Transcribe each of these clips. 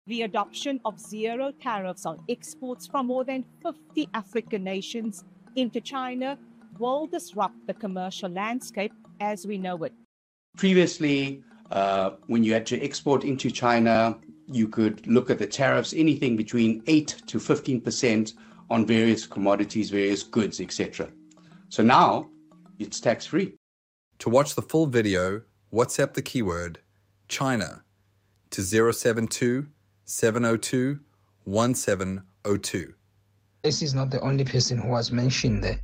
the adoption of zero tariffs on exports from more than 50 African nations into China will disrupt the commercial landscape as we know it. Previously, when you had to export into China, you could look at the tariffs, anything between 8 to 15% on various commodities, various goods, etc. So now it's tax-free. To watch the full video, WhatsApp the keyword China to 072 702 1702. This is not the only person who was mentioned there.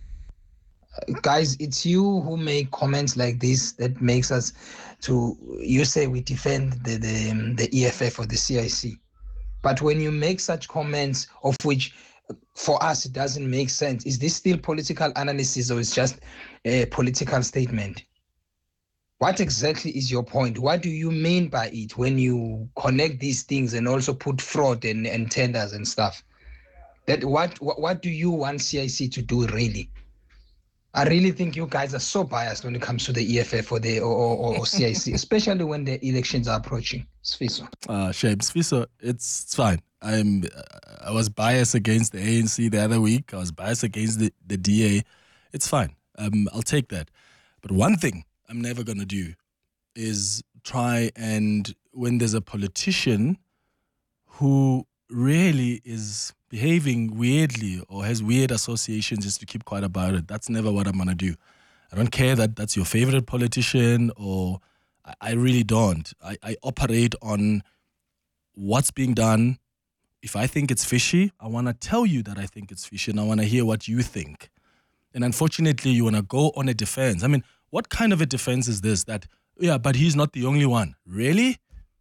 Guys, it's you who make comments like this that makes us to, you say we defend the EFF or the CIC. But when you make such comments of which for us it doesn't make sense, is this still political analysis or is just a political statement? What exactly is your point? What do you mean by it when you connect these things and also put fraud and tenders and stuff? That what do you want CIC to do really? I really think you guys are so biased when it comes to the EFF or CIC, especially when the elections are approaching. Sfiso. Shame. Sfiso, it's fine. I was biased against the ANC the other week. I was biased against the DA. It's fine. I'll take that. But one thing I'm never going to do is try and, when there's a politician who really is behaving weirdly or has weird associations, is to keep quiet about it. That's never what I'm going to do. I don't care that that's your favorite politician, or I really don't. I operate on what's being done. If I think it's fishy, I want to tell you that I think it's fishy, and I want to hear what you think. And unfortunately, you want to go on a defense. I mean, what kind of a defense is this? That, yeah, but he's not the only one. Really?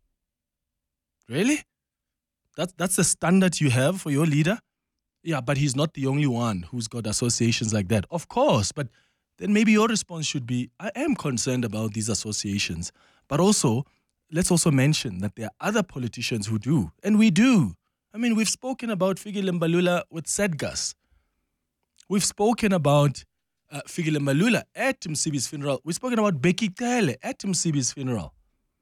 Really? That's the standard you have for your leader? Yeah, but he's not the only one who's got associations like that. Of course, but then maybe your response should be, I am concerned about these associations. But also, let's also mention that there are other politicians who do. And we do. I mean, we've spoken about Fikile Mbalula with Sedgas. We've spoken about Fikile Mbalula at Msibi's funeral. We've spoken about Becky Cele at Msibi's funeral.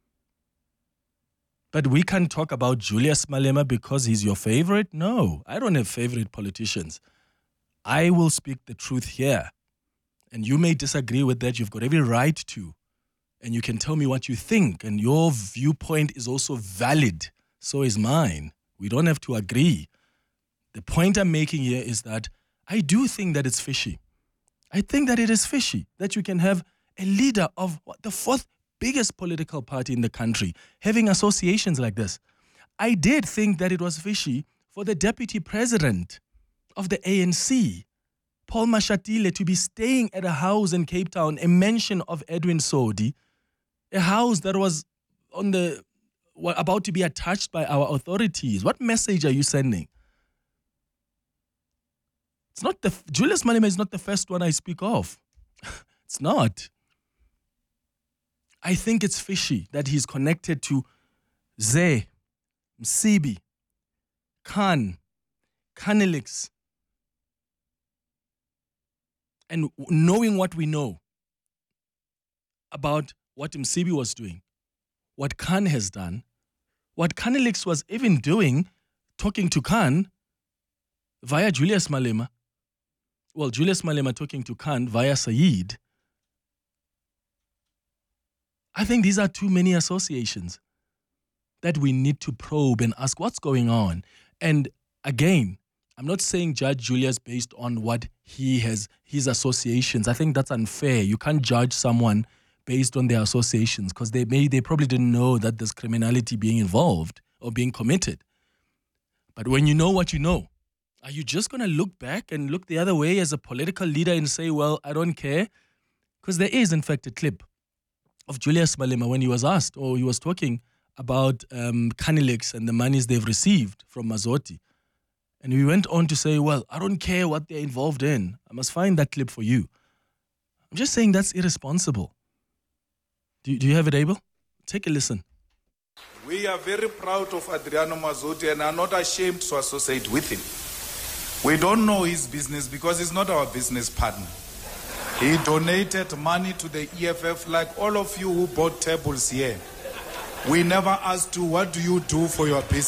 But we can't talk about Julius Malema because he's your favorite? No, I don't have favorite politicians. I will speak the truth here. And you may disagree with that. You've got every right to. And you can tell me what you think. And your viewpoint is also valid. So is mine. We don't have to agree. The point I'm making here is that I do think that it's fishy. I think that it is fishy that you can have a leader of the fourth biggest political party in the country having associations like this. I did think that it was fishy for the deputy president of the ANC, Paul Mashatile, to be staying at a house in Cape Town, a mansion of Edwin Sodi, a house that was about to be attached by our authorities. What message are you sending? It's not Julius Malema is not the first one I speak of. It's not. I think it's fishy that he's connected to Zeh, Msibi, Khan, Kanelix. And knowing what we know about what Msibi was doing, what Khan has done, what Kanelix was even doing, talking to Khan via Julius Malema. Well, Julius Malema talking to Khan via Said. I think these are too many associations that we need to probe and ask what's going on. And again, I'm not saying judge Julius based on what he has, his associations. I think that's unfair. You can't judge someone based on their associations because they probably didn't know that there's criminality being involved or being committed. But when you know what you know, are you just going to look back and look the other way as a political leader and say, well, I don't care? Because there is, in fact, a clip of Julius Malema when he was asked, or he was talking about Kanelix and the monies they've received from Mazotti. And he went on to say, well, I don't care what they're involved in. I must find that clip for you. I'm just saying that's irresponsible. Do you have it, Abel? Take a listen. We are very proud of Adriano Mazotti and are not ashamed to associate with him. We don't know his business because he's not our business partner. He donated money to the EFF like all of you who bought tables here. We never asked you, what do you do for your business?